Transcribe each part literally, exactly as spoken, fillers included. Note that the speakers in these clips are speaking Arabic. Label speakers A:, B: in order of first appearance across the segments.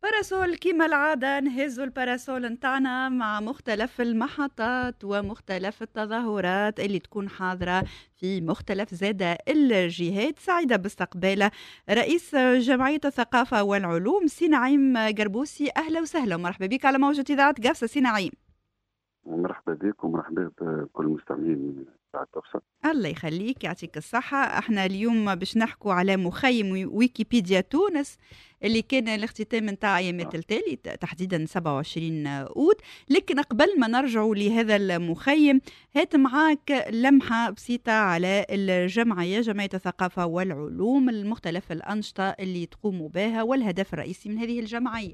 A: باراسول كيما العادة نهزوا الباراسول نتاعنا مع مختلف المحطات ومختلف التظاهرات اللي تكون حاضرة في مختلف زادة الجهات. سعيدة باستقبال رئيس جمعية الثقافة والعلوم سي نعيم قربوسي. أهلا وسهلا ومرحبا بك على موجة إذاعة قفصة سي نعيم.
B: مرحبا بك ومرحبا بكل المستمعين بتاع قفصة.
A: الله يخليك يعطيك الصحة. احنا اليوم باش نحكوا على مخيم ويكيبيديا تونس اللي كان الاختتام نتاع ايامات التالي تحديدا سبعة وعشرين أوت. لكن قبل ما نرجعوا لهذا المخيم هات معاك لمحة بسيطة على الجمعية جمعية الثقافة والعلوم المختلف الأنشطة اللي تقوموا بها والهدف الرئيسي من هذه الجمعية.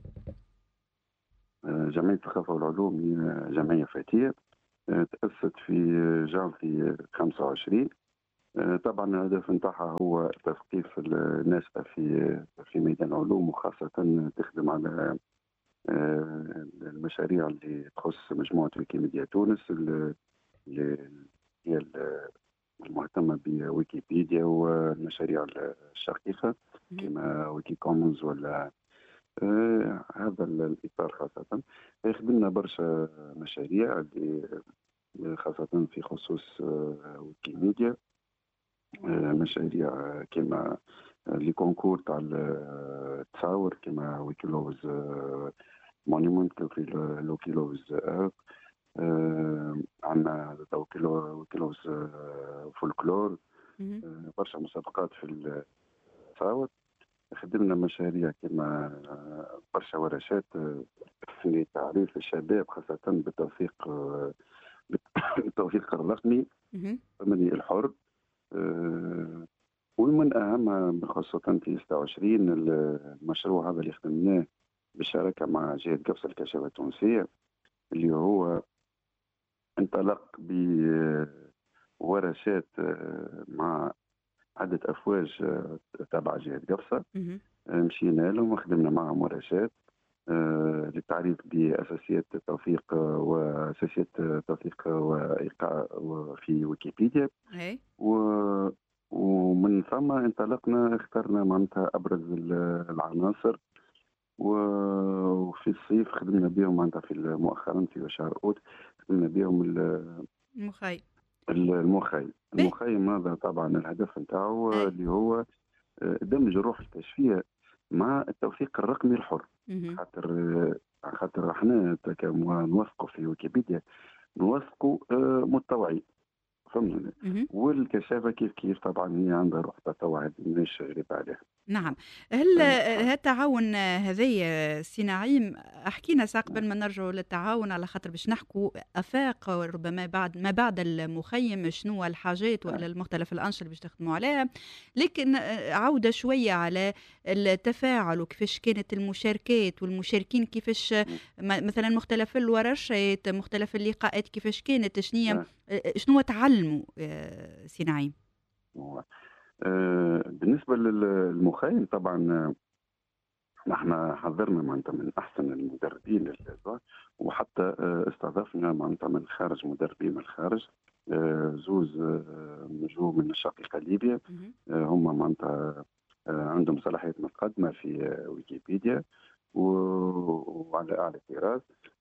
B: جمعية الثقافة والعلوم هي جمعية فتية تأسست في جانفي خمسة وعشرين. طبعا الهدف نتاعها هو تثقيف الناس في في ميدان العلوم، وخاصة تخدم على المشاريع اللي تخص مجموعة ويكيميديا تونس اللي هي المهتمة بويكيبيديا والمشاريع الشقيقة كما ويكي كومونز ولا آه هذا الإطار. خاصة خدمنا برشا مشاريع خاصة في خصوص آه ويكيميديا، آه مشاريع كما لي كونكور تاع التصاور كما ويكيلوز آه مونيمنت ويكيلوز آه آه عندنا ويكيلوز آه فولكلور، آه برشا مسابقات في التصاور. خدمنا مشاريع كما برشا ورشات لتعريف الشباب خاصة بالتوثيق بالتوثيق الرقمي الثمني الحر. ومن أهم خاصة في ستة وعشرين المشروع هذا اللي خدمناه بالشراكة مع جهة قفصة الكشافة التونسية اللي هو انطلق بورشات مع عدة أفواج تبع جهة قفصة. مشينا لهم وخدمنا معهم ورشات للتعريف بأساسيات التوثيق وأساسيات التوثيق وإيقاع في ويكيبيديا. و ومن ثم انطلقنا اخترنا معناتها أبرز العناصر، وفي الصيف خدمنا بهم معناتها في مؤخرا في شهر أوت خدمنا بهم
A: المخيم
B: المخيم المخيم هذا طبعا الهدف نتاعو اللي هو دمج روح الكشفية مع التوثيق الرقمي الحر. خاطر خاطر احنا نوثقوا في ويكيبيديا نوثقوا متطوعين فهمنا، والكشافة كيف كيف طبعا هي عندها روح تطوع مش غريبة عليها.
A: نعم. هل هالتعاون هذي سي نعيم احكينا ساق قبل ما نرجعوا للتعاون على خاطر باش نحكوا افاق ربما بعد ما بعد المخيم شنو الحاجات ولا المختلف الانشطه اللي باش تخدموا عليها، لكن عوده شويه على التفاعل وكيفاش كانت المشاركات والمشاركين كيفاش مثلا مختلف الورشات مختلف اللقاءات كيفاش كانت شنو شنو تعلموا سي نعيم.
B: آه بالنسبة للمخيم طبعا نحن حضرنا معناتها من أحسن المدربين وحتى آه استضفنا معناتها من خارج مدربين من الخارج آه زوز آه جو من الشقيقة ليبيا آه هم معناتها آه عندهم صلاحية متقدمة في آه ويكيبيديا وعلى أعلى طراز.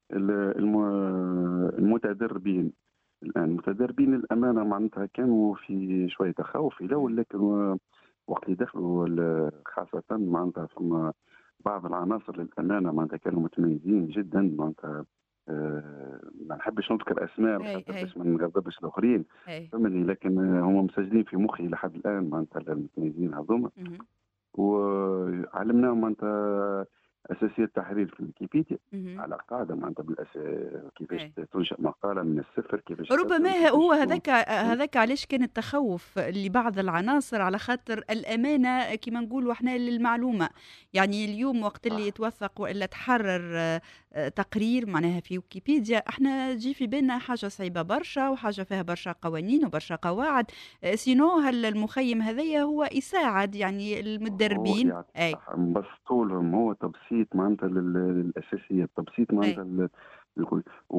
B: المتدربين الآن المتدربين الأمانة معناتها كانوا في شوية تخوف في الأول، لكن وقت اللي دخلوا خاصة معناتها ثم بعض العناصر للأمانة معناتها كانوا متميزين جدا معناتها. أه ما نحبش نذكر أسماء باش ما نغضبش الآخرين فهمني، لكن هم مسجلين في مخي لحد الآن معناتها المتميزين هذوما. وعلمناهم معناتها أساسيات التحرير في ويكيبيديا على قاعدة معناتها بالأس... كيفاش هي. تنشئ مقالة من الصفر كيفاش
A: ربما هو هذاك هذاك علاش كان التخوف لبعض العناصر على خاطر الأمانة كما نقولوا احنا للمعلومة. يعني اليوم وقت اللي يتوثق وإلا تحرر تقرير معناها في ويكيبيديا احنا تجي في بالنا حاجة صعيبة برشا وحاجة فيها برشا قوانين وبرشا قواعد. سينو هل المخيم هذايا هو يساعد يعني المدربين
B: اي بس طولهم هو تبسيط معناتها للأساسيات، تبسيط معناتها نقول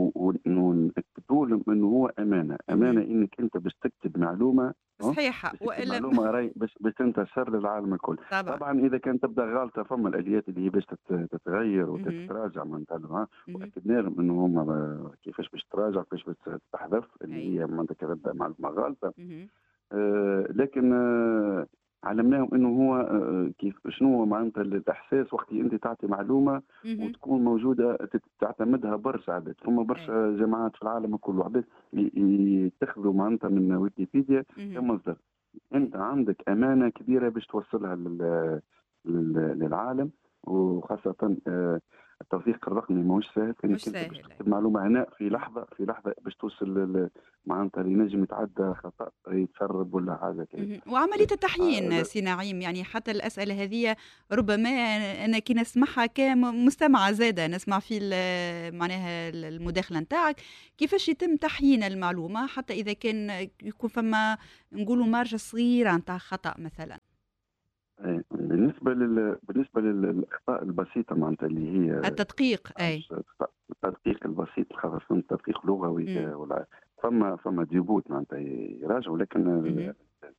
B: ونأكدوا لهم انه هو امانه، امانه
A: اهم.
B: انك انت باش تكتب معلومه، اه
A: صحيحة
B: باش تكتب
A: وإلا
B: معلومه راي باش باش تنتشر للعالم الكل.
A: طبعًا.
B: طبعا اذا كان تبدا غلطه فما الاليات اللي هي باش تت- تتغير
A: اهم.
B: وتتراجع معناتها له،
A: اهم.
B: واكدنا لهم انه هما كيفاش باش تراجع كيفاش باش تحذف اللي
A: أي.
B: هي معناتها كتبدا معلومه غلطه.
A: اهم.
B: آه، لكن آه، علمناهم انه هو آه، كيف شنو هو معناتها الاحساس وقت اللي انت تعطي معلومه
A: اهم.
B: وتكون موجوده تت- تعتمدها برشا عباد، فما
A: أي.
B: برشا جماعات في العالم كله عباد ي- ي- يتخذوا معناتها من ويكيبيديا
A: اهم.
B: كمصدر.
A: أي.
B: انت عندك امانه كبيره باش توصلها لل- لل- للعالم، وخاصه آه، التوثيق الرقمي ماهوش سهل،
A: مش
B: انك انت باش
A: ساهل. أي.
B: تكتب معلومه هنا في
A: إمم.
B: لحظه في لحظه باش توصل لل- معناتها اللي نجم يتعدى خطا يتسرب ولا حاجه كذا.
A: اهم. وعملية التحيين
B: آه،
A: سي نعيم، يعني حتى الأسئلة هذية ربما أنا كي نسمعها كمستمعة زادة نسمع في ال معناها ال المداخلة نتاعك، كيفاش يتم تحيين المعلومة حتى إذا كان يكون فما نقولوا مارجة صغيرة نتاع خطأ مثلًا؟
B: آه، بالنسبه لل... بالنسبه للاخطاء البسيطه معناتها اللي هي
A: التدقيق أي.
B: مش التدقيق البسيط، خاصه التدقيق لغوي
A: إمم.
B: ولا فما فما ديبوت معناتها يراجعوا، لكن
A: اهم.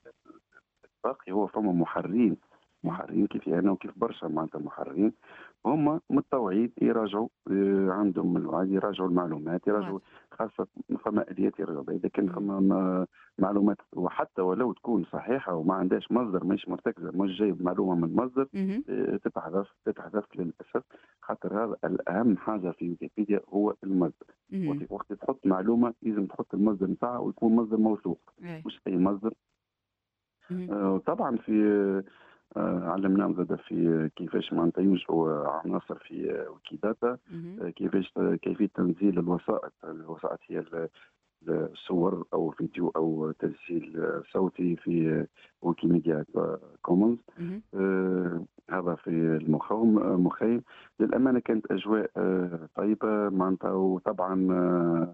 B: باقي هو فما محررين،
A: إمم.
B: محررين كيف انا وكيف برشا معناتها محررين هم متطوعين يراجعوا، آه، عندهم الوعي يراجعوا المعلومات يراجعوا،
A: واضح.
B: خاصة فما آليات يراجعوا بها. إذا كان
A: اهم.
B: فما م- معلومات وحتى ولو تكون صحيحة وما عندهاش مصدر مش مرتكزة مش جايب معلومة من مصدر،
A: اهم.
B: آه، تتحذف تتحذف للأسف. خاطر هذا الأهم حاجة في ويكيبيديا هو المصدر.
A: اهم.
B: وقت وقت تحط معلومة لازم تحط المصدر نتاعها ويكون مصدر موثوق،
A: أي.
B: مش أي مصدر.
A: اهم.
B: آه، طبعا في آه، علمناهم زاد في كيفاش معناتها ينشئوا عناصر في آه، ويكيداتا،
A: اهم.
B: آه، كيفاش كيفية تنزيل الوسائط. الوسائط هي ال- الصور أو فيديو أو تسجيل آه، صوتي في آه، ويكيميديا كومونز.
A: اهم.
B: آه، هذا في المخيم مخيم للأمانة كانت أجواء آه، طيبة معناتها. وطبعا آه،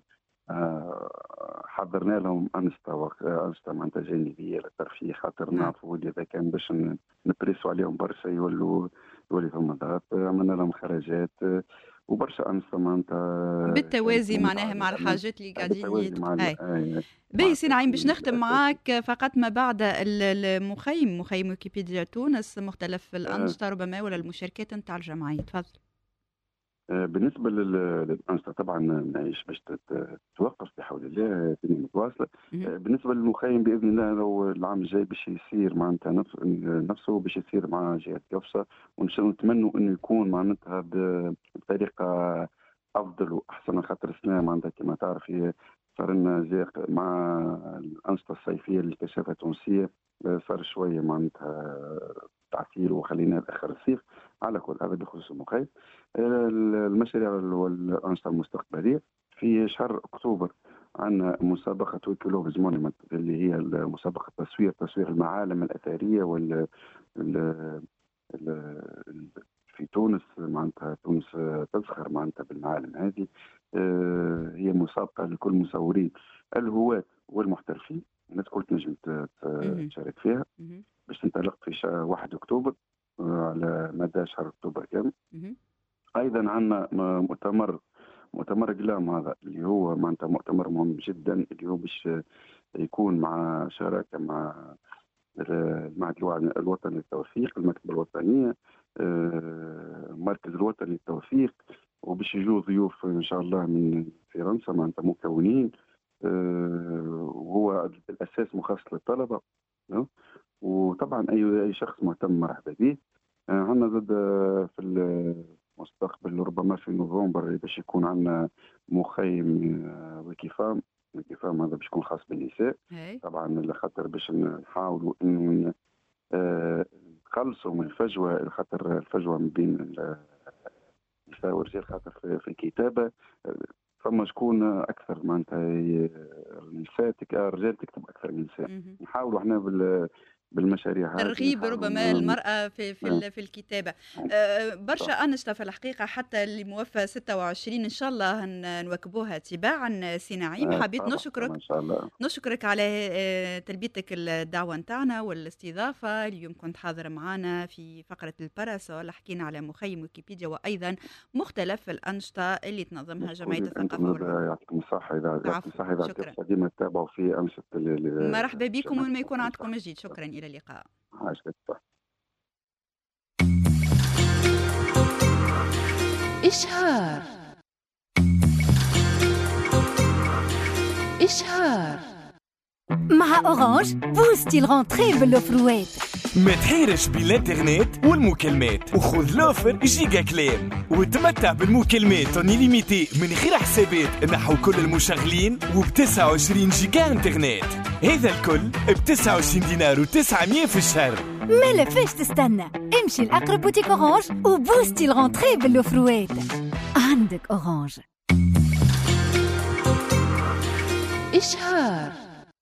B: آه، حضرنا لهم أنشطة وق- أنشطة معناتها جانبية للترفيه، خاطر
A: نعم.
B: نعرفوا اللي إذا كان باش ن- نبريسوا عليهم برشا يولوا يولي فما ضغط. عملنا لهم خرجات آه، وبرشا أنشطة معناتها كانت
A: بالتوازي
B: ممتعة
A: معناها مع
B: للأمانة.
A: الحاجات اللي
B: آه،
A: قاعدين
B: بالتوازي
A: يت
B: مع ال-
A: أي.
B: آه، مع
A: باهي سي نعيم باش
B: الترفيه
A: نختم
B: الأساسي.
A: معاك فقط ما بعد ال المخيم مخيم ويكيبيديا تونس مختلف
B: آه،
A: الأنشطة ربما ولا المشاركات نتاع الجمعية تفضل.
B: آه، بالنسبة لل- للأنشطة طبعا نعيش باش تت- تتوقف بحول الله الدنيا متواصلة.
A: اهم.
B: آه، بالنسبة للمخيم بإذن الله لو العام الجاي باش يصير معناتها نفس نفسه باش يصير مع جهة كفصة، ونتمنوا أنه يكون معناتها ب- بطريقة أفضل وأحسن، خاطر السنة معناتها كما تعرف هي صار لنا زيق مع الأنشطة الصيفية اللي كشافة تونسية. آه، صار شوية معناتها تعطيل وخلينا لآخر الصيف. على كل هذا بخصوص المخيم. المشاريع والأنشطة المستقبلية في شهر أكتوبر عندنا مسابقة ويكيلوفز مونيمنت اللي هي مسابقة تصوير تصوير المعالم الأثرية وال ال... ال... ال... في تونس معناتها تونس تزخر معناتها بالمعالم هذه. آه، هي مسابقة لكل المصورين الهواة والمحترفين، الناس الكل تنجم ت- ت-
A: اهم.
B: تشارك فيها،
A: اهم.
B: باش تنطلق في شهر واحد أكتوبر آه، على مدى شهر أكتوبر كامل.
A: اهم.
B: ايضا عندنا مؤتمر مؤتمر قلام، هذا اللي هو معناتها مؤتمر مهم جدا اللي هو باش يكون مع شراكه مع المعهد الوطني للتوثيق، المكتبه الوطنيه، آه، المركز الوطني للتوثيق، وباش يجوا ضيوف ان شاء الله من فرنسا معناتها مكونين. آه، وهو بالاساس مخصص للطلبه، نعم. وطبعا اي اي شخص مهتم مرحبا به. آه، عندنا زاد آه، في المستقبل ربما في نوفمبر باش يكون عندنا مخيم آه، ويكيفام. ويكيفام هذا باش يكون خاص بالنساء،
A: أي.
B: طبعا لخاطر باش نحاولوا انه آه، نخلصوا من الفجوه، خاطر الفجوه ما بين النساء والرجال، خاطر في في الكتابه آه، فما شكون اكثر معناتها ي- النساء تك- الرجال تكتب اكثر من النساء.
A: اهم.
B: نحاولوا احنا بال بالمشاريع هذه.
A: ترغيب ربما المرأة في في, في الكتابة. أه برشا أنشطة في الحقيقة حتى اللي موفى ستة وعشرين إن شاء الله نواكبوها تباعا. سي نعيم، حبيت نشكرك
B: إن شاء الله.
A: نشكرك على تلبيتك الدعوة نتاعنا والاستضافة. اليوم كنت حاضر معنا في فقرة الباراسول، حكينا على مخيم ويكيبيديا وأيضا مختلف الأنشطة اللي تنظمها جمعية الثقافة.
B: يعطيكم الصحة. إذا يعطيكم الصحة إذا فرصة ديما تتابعوا في أنشطة.
A: مرحبا بكم وما يكون عندكم جديد. شكرا، إلى اللقاء.
C: إشهار إشهار
D: مع أورانج بوستي الغونتري بالأوفروات.
E: ما تحيرش بين الانترنت والمكالمات وخذ لوفر جيجا كلام وتمتع بالمكالمات اونيليميتي من غير حسابات نحو كل المشغلين وب تسعة وعشرين جيجا انترنت. هذا الكل ب تسعة وعشرين دينار وتسعمية في الشهر.
D: ما لفاش تستنى، امشي لأقرب بوتيك أورانج وبوستي الغونتري بالأوفروات. عندك أورانج.
C: إشهار.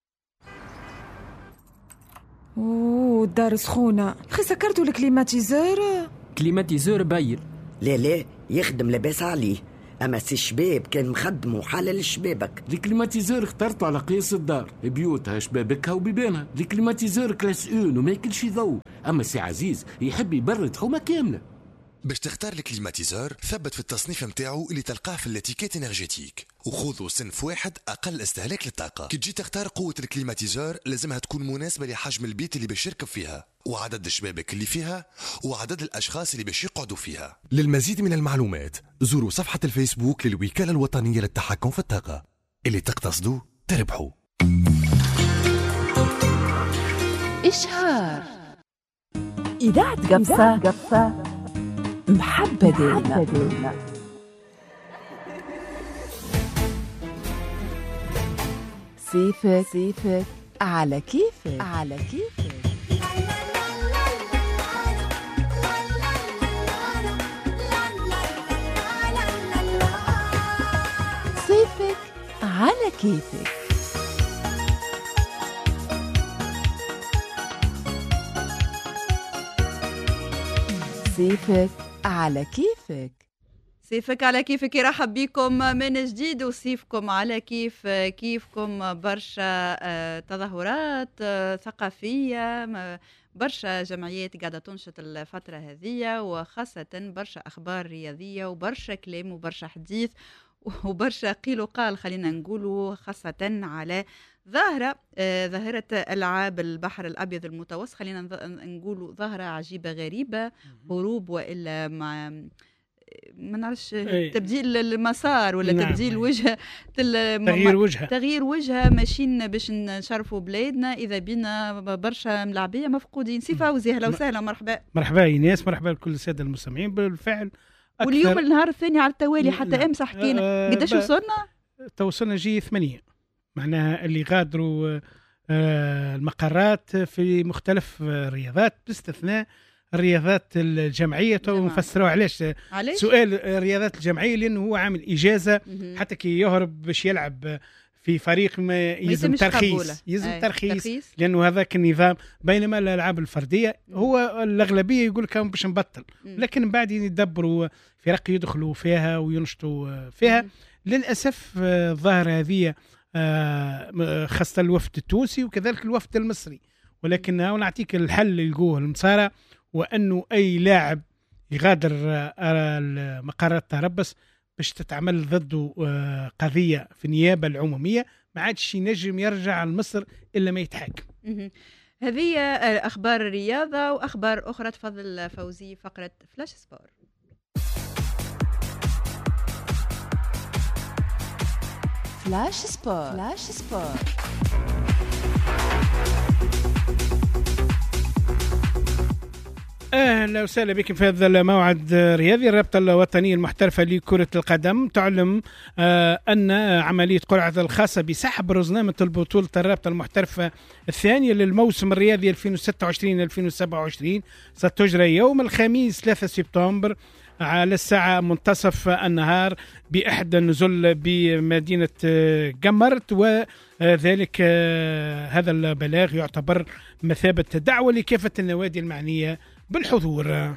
F: اوه الدار سخونة، خي سكرتوا الكليماتيزور؟
G: كليماتيزور باير.
H: لا لا يخدم لاباس عليه، اما سي الشباب كان مخدمه وحلل الشبابك.
G: الكليماتيزور اخترته على قياس الدار، بيوتها شبابكها وبيبانها. الكليماتيزور كلاس اون وما ياكلش ضوء، اما سي عزيز يحب يبرد حومه كامله.
I: باش تختار الكليماتيزور ثبت في التصنيف متاعو اللي تلقاه في الاتيكيت انرجيتيك وخذوا صنف واحد اقل استهلاك للطاقه. كي تجي تختار قوه الكليماتيزور لازمها تكون مناسبه لحجم البيت اللي باش يركب فيها وعدد الشبابك اللي فيها وعدد الاشخاص اللي باش يقعدوا فيها.
J: للمزيد من المعلومات زوروا صفحه الفيسبوك للوكاله الوطنيه للتحكم في الطاقه. اللي تقتصدوا تربحوا.
C: إشهار.
K: إذاعة قفصة قفصة محبة ديالنا.
C: سيفك سيفك على كيفك على كيفك. سيفك على كيفك. سيفك على كيفك.
A: سيفك على كيفك. يرحب بكم من جديد وصيفكم على كيف كيفكم. برشا تظاهرات ثقافية، برشا جمعيات قاعدة تنشط الفترة هذه، وخاصة برشا أخبار رياضية وبرشا كلام وبرشا حديث وبرشا قيل وقال خلينا نقولوا، خاصة على ظاهرة ظاهرة ألعاب البحر الأبيض المتوسط. خلينا نقولوا ظاهرة عجيبة غريبة، هروب وإلا ما ما نعرفش تبديل المسار ولا نعم. تبديل وجهه
L: تغيير وجهه
A: تغيير وجهه ماشيين باش نشرفوا بلادنا. إذا بينا برشا ملاعبية مفقودين. سي فوزي أهلا وسهلا. مرحبا
L: مرحبا إيناس، مرحبا لكل السادة المستمعين. بالفعل
A: واليوم النهار الثاني على التوالي حتى أمس حكينا أه قداش وصلنا؟
L: توصلنا جي ثمانية، معناها اللي غادروا أه المقرات في مختلف الرياضات باستثناء الرياضات الجمعية. ونفسروا علاش سؤال الرياضات الجمعية، لأنه هو عامل إجازة مم. حتى كي يهرب باش يلعب في فريق ما يلزم ترخيص يلزم ترخيص لأنه هذاك النظام. بينما الألعاب الفردية هو الأغلبية يقول لك باش نبطل، لكن بعد يدبروا فرق يدخلوا فيها وينشطوا فيها. مم. للأسف الظاهرة هذه خاصة الوفد التونسي وكذلك الوفد المصري، ولكن نعطيك الحل اللي لقوه المصارى، وأنه أي لاعب يغادر مقرات تربص باش تتعمل ضده قضية في النيابة العمومية، ما عادش ينجم يرجع لمصر إلا ما يتحاكم.
A: هذه أخبار الرياضة وأخبار أخرى. تفضل فوزي فقرة فلاش سبور.
C: فلاش سبور فلاش سبور.
L: اهلا وسهلا بكم في هذا الموعد الرياضي. الرابطه الوطنيه المحترفه لكره القدم تعلم آه ان عمليه قرعه الخاصه بسحب رزنامه البطوله الرابطه المحترفه الثانيه للموسم الرياضي ألفين وستة وعشرين ألفين وسبعة وعشرين ستجرى يوم الخميس ثلاثة سبتمبر على الساعة منتصف النهار بإحدى النزل بمدينة قمرت، وذلك هذا البلاغ يعتبر مثابة دعوة لكافة النوادي المعنية بالحضور.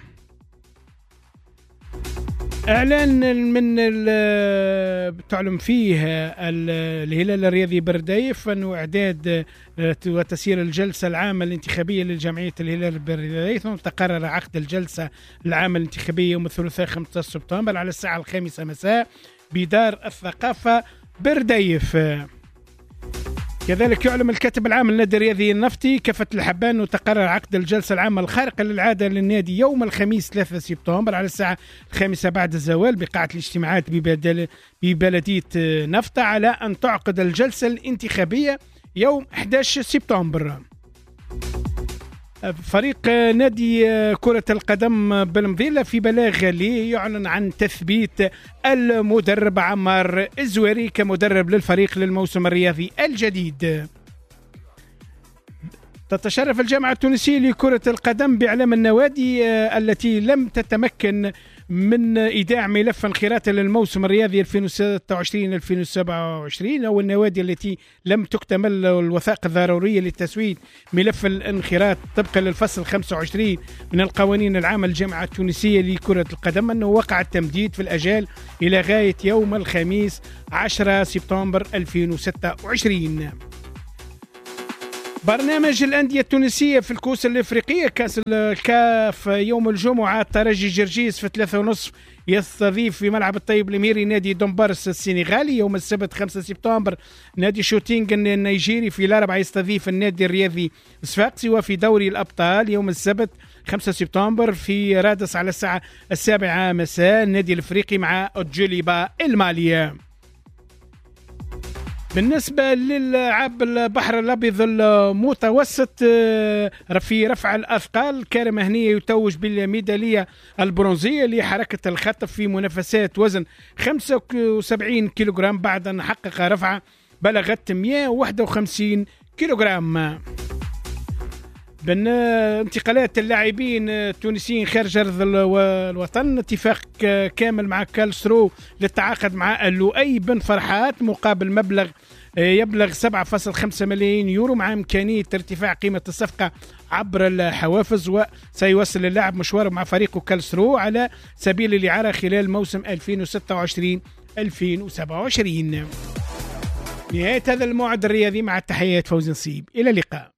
L: إعلان من تعلم فيه الهلال الرياضي برديف أنه إعداد وتسيير الجلسة العامة الانتخابية للجمعية الهلال برديف، ثم تقرر عقد الجلسة العامة الانتخابية يوم الثلاثاء خمسة عشر سبتمبر على الساعة الخامسة مساء بدار الثقافة برديف. كذلك يعلم الكاتب العام للنادي الرياضي النفطي كافة الحبان أنه تقرر عقد الجلسة العامة الخارقة للعادة للنادي يوم الخميس ثلاثة سبتمبر على الساعة الخامسة بعد الزوال بقاعة الاجتماعات ببلدية نفطة، على أن تعقد الجلسة الانتخابية يوم أحد عشر سبتمبر. فريق نادي كرة القدم بالمضيلة في بلاغ لي يعلن عن تثبيت المدرب عمار الزويري كمدرب للفريق للموسم الرياضي الجديد. تتشرف الجامعة التونسية لكرة القدم بإعلام النوادي التي لم تتمكن من إيداع ملف انخراط للموسم الرياضي ألفين وستة وعشرين ألفين وسبعة وعشرين، أو النوادي التي لم تكتمل الوثائق الضرورية لتسويد ملف الانخراط طبقا للفصل خمسة وعشرين من القوانين العامة للجامعة التونسية لكرة القدم، أنه وقع التمديد في الأجال إلى غاية يوم الخميس عشرة سبتمبر ألفين وستة وعشرين. برنامج الأندية التونسية في الكؤوس الإفريقية كأس الكاف يوم الجمعة الترجي جرجيس في ثلاثة ونصف يستضيف في ملعب الطيب الأميري نادي دومبارس السنغالي. يوم السبت خمسة سبتمبر نادي شوتينغ النيجيري في الأربعة يستضيف النادي الرياضي صفاقسي. وفي دوري الأبطال يوم السبت خمسة سبتمبر في رادس على الساعة السابعة مساء النادي الأفريقي مع أوجوليبا المالية. بالنسبة للعاب البحر الأبيض المتوسط في رفع الأثقال كريم هنية يتوج بالميدالية البرونزية لحركة الخطف في منافسات وزن خمسة وسبعين كيلوغرام بعد أن حقق رفعة بلغت مئة وواحد وخمسين كيلوغرام. بانتقالات اللاعبين التونسيين خارج أرض الوطن، اتفاق كامل مع كالسترو للتعاقد مع لؤي بن فرحات مقابل مبلغ يبلغ سبعة فاصلة خمسة ملايين يورو مع إمكانية ارتفاع قيمة الصفقة عبر الحوافز، وسيواصل اللاعب مشواره مع فريقه كالسترو على سبيل الإعارة خلال موسم ألفين وستة وعشرين ألفين وسبعة وعشرين. نهاية هذا الموعد الرياضي مع التحيات فوزي نصيب، إلى اللقاء.